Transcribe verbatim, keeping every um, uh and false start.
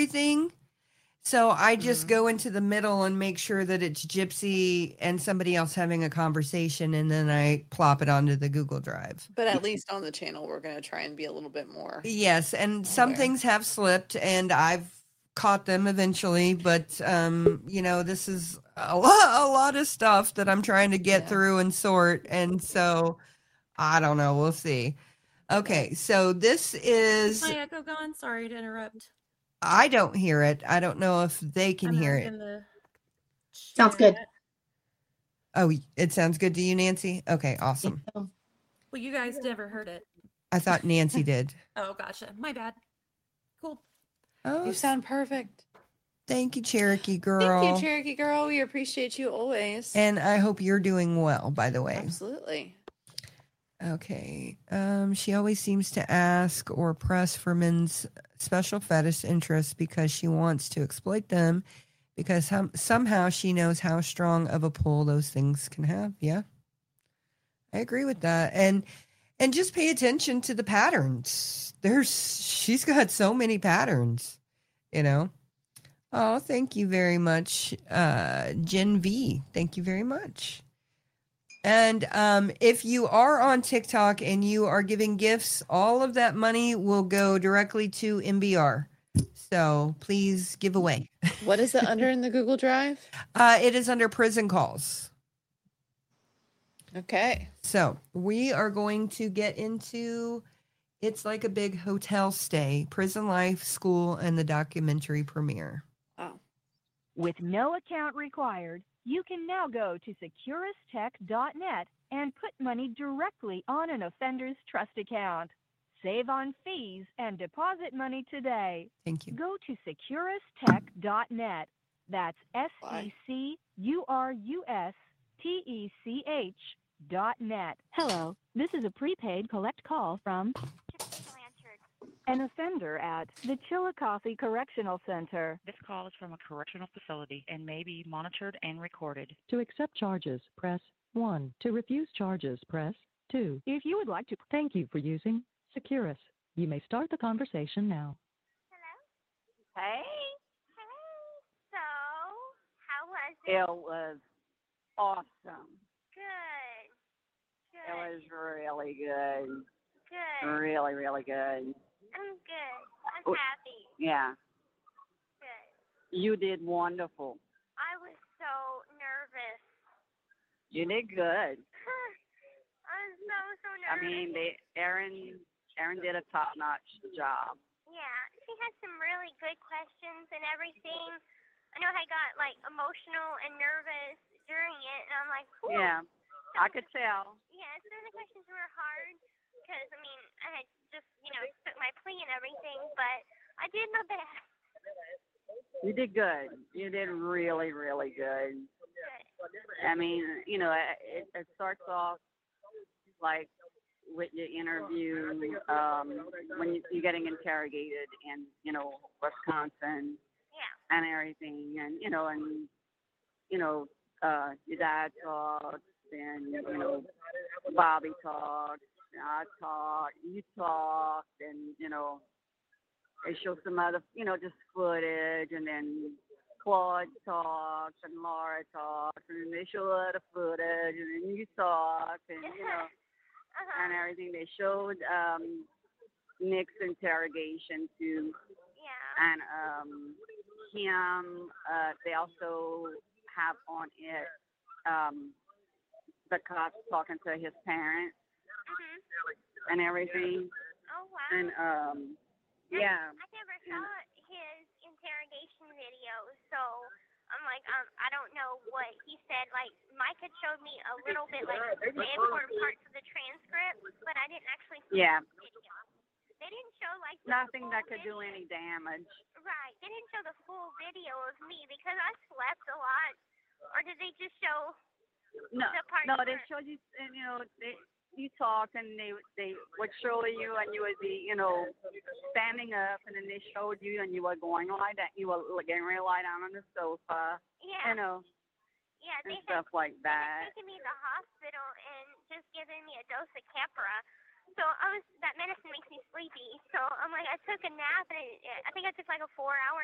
everything. So I just Mm-hmm. go into the middle and make sure that it's Gypsy and somebody else having a conversation, and then I plop it onto the Google Drive. But at least on the channel, we're going to try and be a little bit more Yes, and some aware. things have slipped, and I've caught them eventually. But um, you know, this is a lot, a lot of stuff that I'm trying to get Yeah. through and sort, and so I don't know. We'll see. Okay, Right. so this Is is. my echo gone? Sorry to interrupt. I don't hear it. I don't know if they can I'm hear it. asking the Sounds good. chat. Oh, it sounds good to you, Nancy? Okay, awesome. Well, you guys never heard it. I thought Nancy did. Oh, gotcha. My bad. Cool. Oh, You sound perfect. thank you, Cherokee girl. Thank you, Cherokee girl. We appreciate you always. And I hope you're doing well, by the way. Absolutely. Okay. Um, she always seems to ask or press for men's special fetish interests because she wants to exploit them because hum- somehow she knows how strong of a pull those things can have. Yeah. I agree with that. And and just pay attention to the patterns. There's she's got so many patterns, you know. Oh, thank you very much, uh, Gen V. Thank you very much. And um, if you are on TikTok and you are giving gifts, all of that money will go directly to M B R. So please give away. What is it under in the Google Drive? Uh, it is under prison calls. Okay. So we are going to get into It's Like a Big Hotel Stay, Prison Life, School, and the documentary premiere. Oh. With no account required, you can now go to securus tech dot net and put money directly on an offender's trust account. Save on fees and deposit money today. Thank you. Go to securus tech dot net. That's S E C U R U S T E C H dot net. Hello, this is a prepaid collect call from an offender at the Chillicothe Correctional Center. This call is from a correctional facility and may be monitored and recorded. To accept charges, press one. To refuse charges, press two. If you would like to... Thank you for using Securus. You may start the conversation now. Hello? Hey. Hey. So, how was it? It was awesome. Good. Good. It was really good. Good. Really, really good. I'm good. I'm happy. Yeah. Good. You did wonderful. I was so nervous. You did good. I was so, so nervous. I mean, they, Erin, Erin did a top-notch job. Yeah, she had some really good questions and everything. I know I got, like, emotional and nervous during it, and I'm like, whew. Yeah, I could tell. Yeah, some of the questions were hard. Because, I mean, I had just, you know, took my plea and everything, but I did my best. You did good. You did really, really good. Good. I mean, you know, it, it starts off, like, with your interview, um, when you, you're getting interrogated in, you know, Wisconsin. Yeah. And everything, and, you know, and, you know, uh, your dad talks, and, you know, Bobby talks. I talked, you talked, and, you know, they show some other, you know, just footage, and then Claude talks, and Laura talks, and then they show other footage, and then you talk, and, you know, uh-huh. and everything. They showed um, Nick's interrogation, too. Yeah. And um, him, uh, they also have on it um, the cops talking to his parents. Mm-hmm. And everything. Oh, wow. And, um, yeah. I, I never saw his interrogation video, so I'm like, um, I don't know what he said. Like, Mike had showed me a little bit, like, the important parts of the transcript, but I didn't actually see yeah. the video. They didn't show, like, the nothing that could video. Do any damage. Right. They didn't show the full video of me because I slept a lot. Or did they just show no, the parts? No, they showed you, you know, they... You talk, and they they would show you, and you would be, you know, standing up, and then they showed you, and you were going like that. You were getting ready to lie down on the sofa, yeah. you know, yeah, and stuff had, like that. They had taken me to the hospital and just giving me a dose of Keppra. So I was that medicine makes me sleepy. So I'm like, I took a nap, and it, I think I took like a four-hour